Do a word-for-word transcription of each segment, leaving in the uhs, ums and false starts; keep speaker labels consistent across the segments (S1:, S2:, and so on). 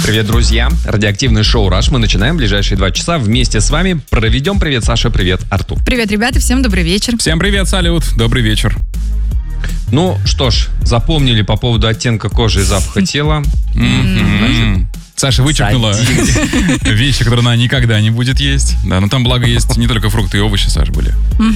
S1: Привет, друзья. Радиоактивное шоу «Раш». Мы начинаем ближайшие два часа. Вместе с вами проведем. Привет, Саша. Привет, Артур.
S2: Привет, ребята. Всем добрый вечер.
S3: Всем привет, салют. Добрый вечер.
S1: Ну что ж, запомнили по поводу оттенка кожи и запаха тела.
S3: Саша вычеркнула вещи, которые она никогда не будет есть. Да, но там, благо, есть не только фрукты и овощи, Саш, были.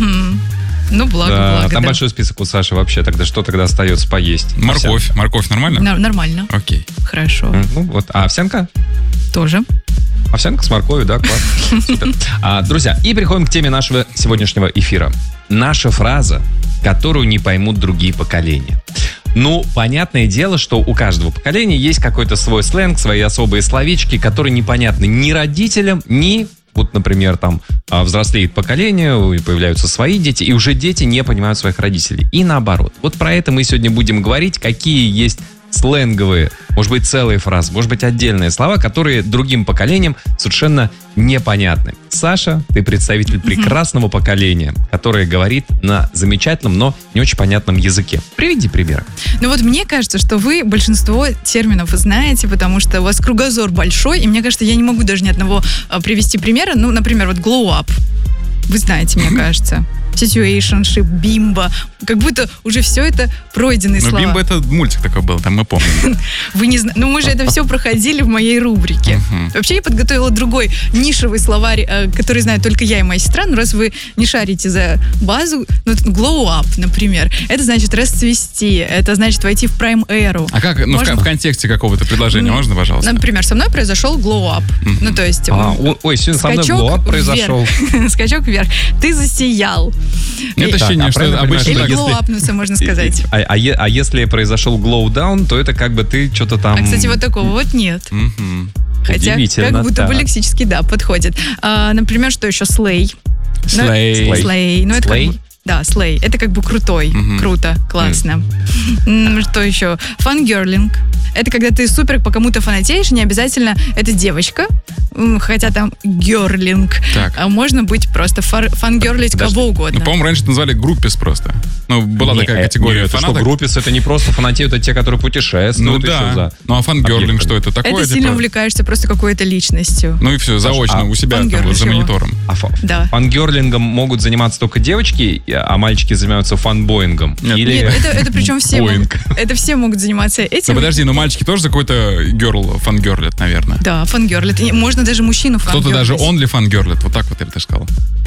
S2: Ну, благо,
S1: Да,
S2: благо.
S1: там
S2: да.
S1: большой список у Саши вообще. Тогда что тогда остается поесть?
S3: Морковь. Морковь нормально?
S2: Нар- Нормально.
S3: Окей.
S2: Хорошо.
S1: Ну вот, а овсянка?
S2: Тоже.
S1: Овсянка с морковью, да, классно. Супер. А, друзья, и переходим к теме нашего сегодняшнего эфира. Наша фраза, которую не поймут другие поколения. Ну, понятное дело, что у каждого поколения есть какой-то свой сленг, свои особые словечки, которые непонятны ни родителям, ни... Вот, например, там взрослеет поколение, появляются свои дети, и уже дети не понимают своих родителей. И наоборот. Вот про это мы сегодня будем говорить, какие есть сленговые, может быть, целые фразы, может быть, отдельные слова, которые другим поколениям совершенно непонятны. Саша, ты представитель прекрасного поколения, которое говорит на замечательном, но не очень понятном языке. Приведи примеры.
S2: Ну вот мне кажется, что вы большинство терминов знаете, потому что у вас кругозор большой, и мне кажется, я не могу даже ни одного а, привести примера. Ну, например, вот glow up. Вы знаете, мне кажется. Situationship, бимба. Как будто уже все это пройденные
S3: Ну,
S2: слова.
S3: бимба — это мультик такой был, там мы помним.
S2: Вы не знаете. Ну, мы же это все проходили в моей рубрике. Вообще, я подготовила другой нишевый словарь, э, который знаю только я и моя сестра. Но раз вы не шарите за базу, ну, glow up, например, это значит расцвести, это значит войти в prime era.
S3: А как, ну, в,
S2: Можно?
S3: в контексте какого-то предложения,
S2: Ну,
S3: можно, пожалуйста?
S2: Например, со мной произошел glow up. Ну, то есть...
S1: А, о- ой, сегодня со мной
S2: скачок
S1: блоуап произошел.
S2: вверх. Скачок вверх. Ты засиял.
S3: Нет
S2: И-
S3: ощущения,
S1: а
S3: что
S1: правильно
S3: это обычно
S2: Или
S3: так.
S1: если-
S2: глоуапнуться, можно сказать.
S1: А, а е- а если произошел glow down, то это как бы ты что-то там...
S2: А, кстати, вот такого вот нет.
S3: Мгм.
S2: Хотя,
S1: Удивительно,
S2: как будто бы
S1: да.
S2: лексически, да, подходит. А, например, что еще? Слей.
S3: Слей.
S2: Ну, слей. Ну, это как
S1: Слей?
S2: бы- да, слей. Это как бы крутой.
S3: Мгм.
S2: Круто, классно. М, Что еще? Фангерлинг. Это когда ты супер по кому-то фанатеешь, не обязательно это девочка, м, хотя там герлинг.
S3: Так.
S2: А можно быть просто фар- фангерлить
S1: Подожди.
S2: кого
S3: Ну,
S2: угодно.
S3: по-моему, раньше называли группис просто. Ну, была
S1: Не,
S3: такая
S1: э,
S3: категория
S1: не, это
S3: фанаток.
S1: что, группис, это не просто фанатеют, это те, которые путешествуют.
S3: Ну
S1: еще
S3: да.
S1: за-
S3: Ну а фангерлинг
S1: объектами.
S3: что это такое?
S2: это сильно
S3: типа?
S2: увлекаешься просто какой-то личностью.
S3: Ну и все, заочно,
S1: а
S3: у себя там,
S2: фангерлинг
S3: вот, за
S2: чего?
S3: монитором.
S1: А фа-
S2: Да.
S1: фангерлингом могут заниматься только девочки, а мальчики занимаются фанбоингом?
S3: Нет.
S1: Или...
S2: Нет, это, это причем все могут,
S1: Боинг.
S2: это все могут заниматься этим.
S3: Ну подожди, ну мальчики тоже за какой-то герл фангерлит, наверное.
S2: Да, фангерлит. И можно даже мужчину
S3: Кто-то
S2: фангерлить.
S3: даже only фангерлит, вот так вот я бы даже сказал.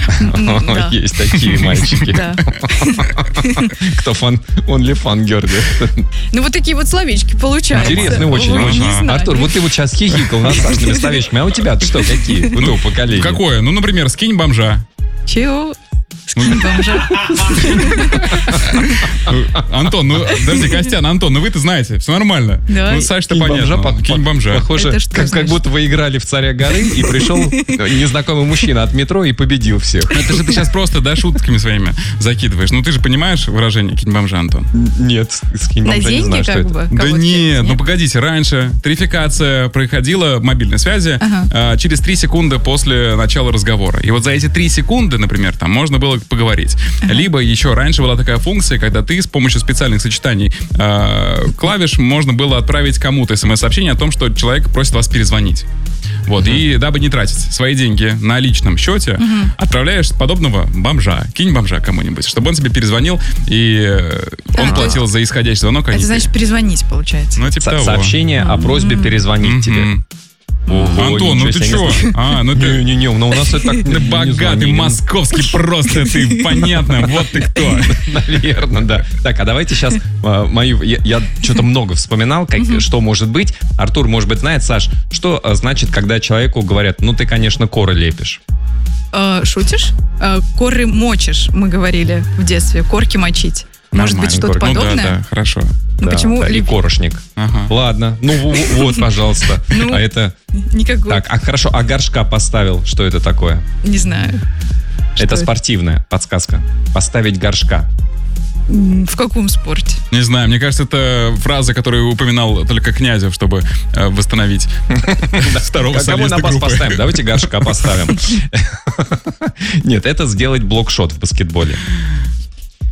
S2: М, да.
S1: Есть такие мальчики.
S2: Да.
S1: Кто фан... only фангерлит.
S2: Ну вот такие вот словечки получаются.
S1: Интересно очень.
S2: Вы
S1: очень.
S2: не знали.
S1: Артур, вот ты вот сейчас хихикал над Сашными словечками, а у тебя что, какие? У того поколения.
S3: Какое? Ну, например, скинь бомжа.
S2: Чего? Скинь бомжа.
S3: Ну, Антон, ну, подожди, Костян, Антон, ну вы-то знаете, все нормально.
S2: Да.
S3: Ну, Саш-то
S1: Кинь
S3: понятно.
S1: бомжа, по-
S3: Кинь
S1: по-
S3: бомжа.
S1: Похоже,
S2: Это что
S1: как, как
S2: значит?
S1: будто вы играли в «Царя горы», и пришел незнакомый мужчина от метро и победил всех.
S3: Это же ты сейчас просто, да, шутками своими закидываешь. Ну, ты же понимаешь выражение «кинь бомжа», Антон?
S1: Нет, с кем
S2: На
S1: бомжа не
S2: деньги
S1: знаю, что
S2: как
S1: это.
S2: бы?
S3: Да
S2: Кого-то
S3: нет,
S2: кинуть,
S3: ну погодите, раньше тарификация проходила в мобильной связи
S2: Ага.
S3: а, через три секунды после начала разговора. И вот за эти три секунды, например, там можно было поговорить. Либо еще раньше была такая функция, когда ты с помощью специальных сочетаний а, клавиш можно было отправить кому-то смс-сообщение о том, что человек просит вас перезвонить. Вот, и дабы не тратить свои деньги на личном счете, отправляешь подобного бомжа, кинь бомжа кому-нибудь, чтобы он тебе перезвонил, и э, он
S2: А, то
S3: платил за исходящий звонок, а не
S2: Это
S3: ты.
S2: значит перезвонить, получается.
S3: Ну, типа
S1: Со-
S3: того.
S1: Сообщение о просьбе перезвонить тебе.
S3: Мгм.
S1: Ого,
S3: Антон, ну
S1: ничего
S3: ты
S1: себе,
S3: чё?
S1: не знаю.
S3: А, ну ты...
S1: Не-не-не, но у нас это так...
S3: Ты богатый, московский просто ты, понятно, вот ты кто.
S1: Наверное, да. Так, а давайте сейчас э, мою... Я, я что-то много вспоминал, как, что может быть. Артур, может быть, знает. Саш, что э, значит, когда человеку говорят, ну ты, конечно, коры лепишь?
S2: Э, шутишь? Э, коры мочишь, мы говорили в детстве. Корки мочить. Может быть,
S3: Нормально,
S2: что-то
S3: Горг. Ну да,
S2: подобное?
S3: да, хорошо.
S2: Ну,
S1: Да,
S2: почему
S1: да, и
S2: леп-
S1: корошник.
S3: Ага.
S1: Ладно, ну в- в- вот, пожалуйста.
S2: Ну.
S1: А это...
S2: Никакой,
S1: Так, а хорошо, а горшка поставил, что это такое?
S2: не знаю.
S1: Это
S2: это?
S1: спортивная подсказка. Поставить горшка.
S2: М, В каком спорте?
S3: Не знаю, мне кажется, это фраза, которую упоминал только Князев, чтобы э, восстановить второго
S1: Кого
S3: солиста
S1: на бас
S3: группы.
S1: поставим? Давайте горшка поставим. Нет, это сделать блокшот в баскетболе.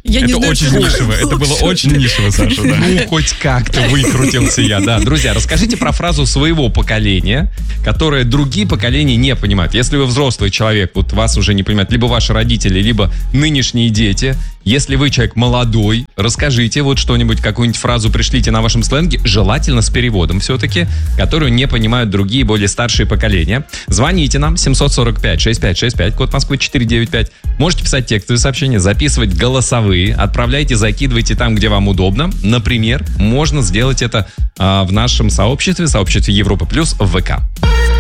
S2: Я не
S3: Это
S2: знаю,
S3: очень
S2: что
S3: нишево. Это было очень нишево, Саша, да.
S1: Ну, хоть как-то выкрутился я, да. Друзья, расскажите про фразу своего поколения, которое другие поколения не понимают. Если вы взрослый человек, вот вас уже не понимают либо ваши родители, либо нынешние дети. Если вы человек молодой, расскажите вот что-нибудь, какую-нибудь фразу пришлите на вашем сленге, желательно с переводом все-таки, которую не понимают другие, более старшие поколения. Звоните нам семь四пять шесть пять шесть пять, код Москвы четыре девять пять. Можете писать текстовые сообщения, записывать голосовые, отправляйте, закидывайте там, где вам удобно. Например, можно сделать это а, в нашем сообществе, сообществе Европа Плюс в ВК.